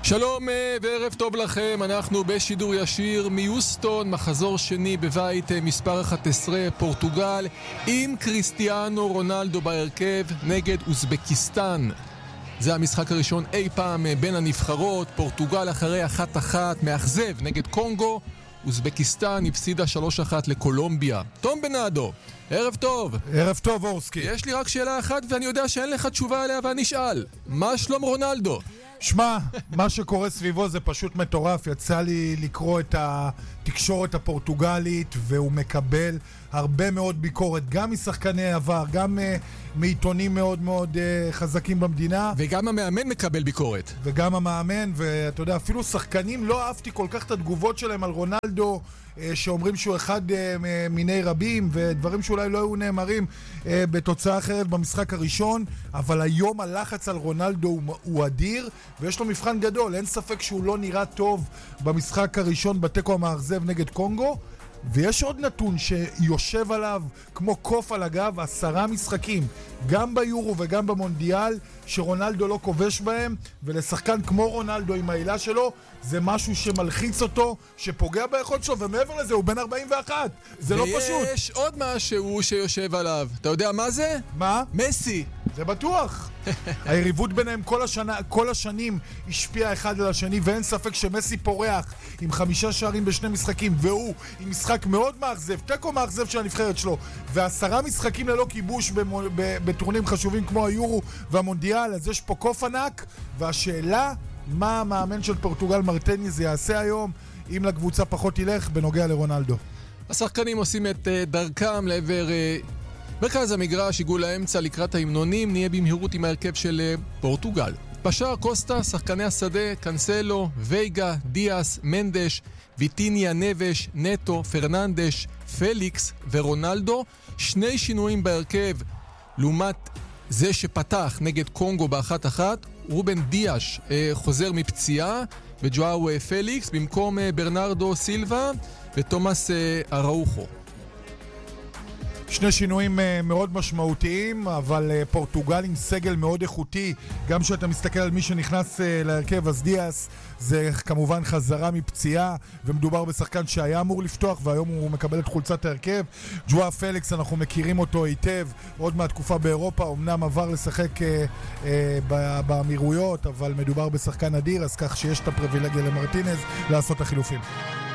שלום וערב טוב לכם, אנחנו בשידור ישיר מיוסטון, מחזור שני בבית מספר 11, פורטוגל, עם קריסטיאנו רונלדו בהרכב נגד אוזבקיסטן. זה המשחק הראשון אי פעם בין הנבחרות, פורטוגל אחרי 1-1 מאכזב נגד קונגו, אוזבקיסטן הפסידה 3-1 לקולומביה. תום בנאדו, ערב טוב. ערב טוב אורסקי. יש לי רק שאלה אחת ואני יודע שאין לך תשובה עליה ואני אשאל, מה שלום רונלדו? שמע, מה שקורה סביבו זה פשוט מטורף. יצא לי לקרוא את התקשורת הפורטוגלית והוא מקבל הרבה מאוד ביקורת, גם משחקני עבר, גם מעיתונים מאוד מאוד חזקים במדינה. וגם המאמן מקבל ביקורת. וגם המאמן, ואתה יודע, אפילו שחקנים לא אהבתי כל כך את התגובות שלהם על רונלדו, שאומרים שהוא אחד מיני רבים, ודברים שאולי לא היו נאמרים בתוצאה אחרת במשחק הראשון, אבל היום הלחץ על רונלדו הוא אדיר, ויש לו מבחן גדול. אין ספק שהוא לא נראה טוב במשחק הראשון בתיקו המאכזב נגד קונגו, ויש עוד נתון שיושב עליו כמו קוף על הגב, 10 משחקים, גם ביורו וגם במונדיאל, שרונלדו לא כובש בהם, ולשחקן כמו רונלדו עם העילה שלו, זה משהו שמלחיץ אותו, שפוגע ביכולת שלו, ומעבר לזה הוא בן 41, זה לא פשוט. ויש עוד משהו שיושב עליו, אתה יודע מה זה? מה? מסי. זה בטוח. היריבות ביניהם כל השנים השפיעה אחד על השני, ואין ספק שמסי פורח עם 5 שערים בשני משחקים, והוא עם משחק מאוד מאכזב, תיקו מאכזב של הנבחרת שלו, ו10 משחקים ללא כיבוש בטורנירים חשובים כמו היורו והמונדיאל. אז יש פה קוף ענק, והשאלה מה המאמן של פורטוגל מרטניז יעשה היום אם לקבוצה פחות ילך בנוגע לרונלדו. השחקנים עושים את דרכם לעבר מרכז המגרש, עיגול האמצע לקראת ההמנונים. נהיה במהירות עם ההרכב של פורטוגל. בשער קוסטה, שחקני השדה, קנסלו, וייגה, דיאס, מנדש, ויטיניה, נבש, נטו, פרננדש, פליקס ורונלדו. 2 שינויים בהרכב לעומת זה שפתח נגד קונגו ב1-1. רובן דיאש חוזר מפציעה, וג'ואו פליקס במקום ברנרדו סילבה ותומאס אראוחו. 2 שינויים מאוד משמעותיים, אבל פורטוגל עם סגל מאוד איכותי. גם כשאתה מסתכל על מי שנכנס להרכב, אז דיאס זה כמובן חזרה מפציעה, ומדובר בשחקן שהיה אמור לפתוח והיום הוא מקבל את חולצת ההרכב. ג'ואו פליקס, אנחנו מכירים אותו היטב עוד מהתקופה באירופה, אמנם עבר לשחק באמירויות, אבל מדובר בשחקן אדיר, אז כך שיש את הפריבילגיה למרטינז לעשות החילופים.